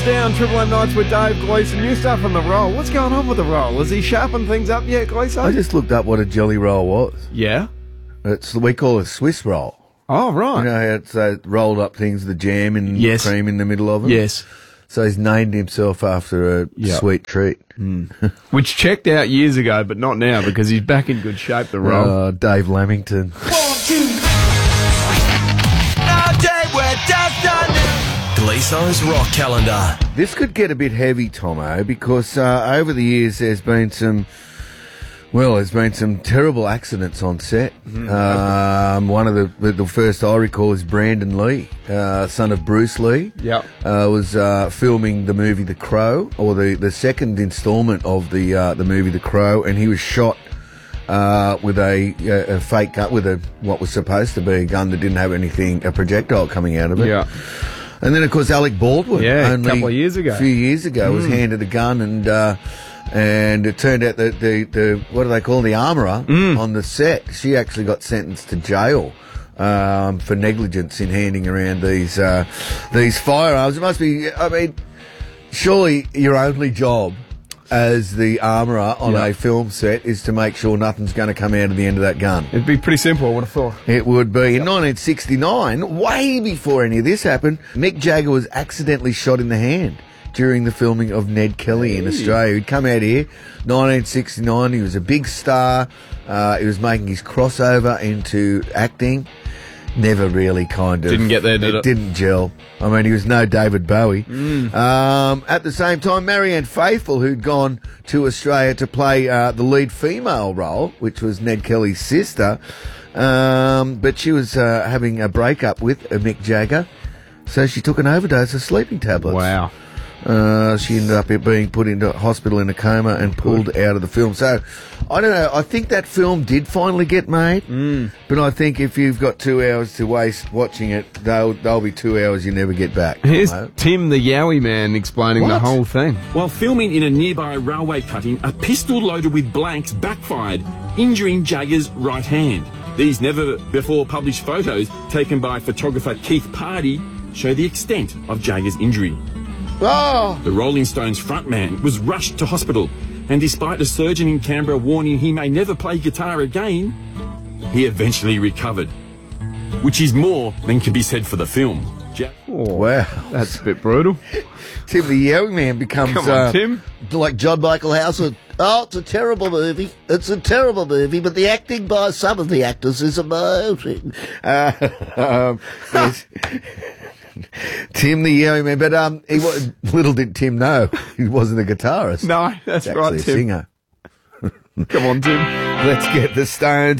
Down Triple M Nights with Dave Gleeson. New stuff on the roll. What's going on with the roll? Has he sharpened things up yet, Gleeson? I just looked up what a jelly roll was. Yeah? We call it a Swiss roll. Oh, right. You know how it's rolled up things, the jam and Yes. cream in the middle of it? Yes. So he's named himself after a sweet treat. Which checked out years ago, but not now because he's back in good shape, the roll. Dave Lamington. Gleeson's Rock Calendar. This could get a bit heavy, Tomo, because over the years there's been some terrible accidents on set. One of the first I recall is Brandon Lee, son of Bruce Lee. Yep. Was filming the movie The Crow, or the second installment of the movie The Crow, and he was shot with a fake gun, with what was supposed to be a gun that didn't have a projectile coming out of it. Yeah. And then, of course, Alec Baldwin, a couple of years ago. A few years ago, was handed a gun, and it turned out that the what do they call the armourer on the set, she actually got sentenced to jail for negligence in handing around these firearms. It must be, I mean, surely your only job as the armourer on a film set is to make sure nothing's going to come out of the end of that gun. It'd be pretty simple, I would have thought. It would be. In 1969, way before any of this happened, Mick Jagger was accidentally shot in the hand during the filming of Ned Kelly in Australia. He'd come out here, 1969, he was a big star, he was making his crossover into acting. Never really Didn't get there, did it? Didn't gel. I mean, he was no David Bowie. At the same time, Marianne Faithfull, who'd gone to Australia to play the lead female role, which was Ned Kelly's sister, but she was having a breakup with Mick Jagger, so she took an overdose of sleeping tablets. Wow. She ended up being put into hospital in a coma and pulled out of the film. So, I don't know. I think that film did finally get made, but I think if you've got 2 hours to waste watching it, they'll be 2 hours you never get back. Here's Tim the Yowie Man explaining the whole thing. While filming in a nearby railway cutting, a pistol loaded with blanks backfired, injuring Jagger's right hand. These never-before-published photos taken by photographer Keith Pardee show the extent of Jagger's injury. Oh! The Rolling Stones frontman was rushed to hospital, and despite a surgeon in Canberra warning he may never play guitar again, he eventually recovered. Which is more than can be said for the film. Wow. That's a bit brutal. Tim the Yowie Man becomes Tim. like John Michael House. Oh, it's a terrible movie. It's a terrible movie, but the acting by some of the actors is amazing. Yes. Tim the Yowie Man, but little did Tim know he wasn't a guitarist. No, that's He's right, actually Tim. a singer. Come on, Tim. Let's get the Stones.